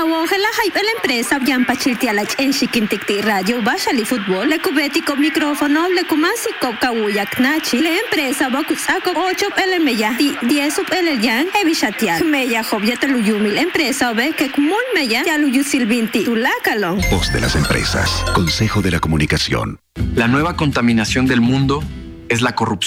Awongela hype la empresa Yampa Chiltialach en Chiquinticti Radio Bashali Fútbol, le cubetico micrófono, le kumasico Kawuyak Nachi, la empresa Bakusaco 8 LMya, 10 LYan, Evishatial, Meya Joviataluyumi, la empresa ve que Kumul Meya, Yaluyu Silvinti, Tulakalon. Voz de las empresas, Consejo de la Comunicación. La nueva contaminación del mundo es la corrupción.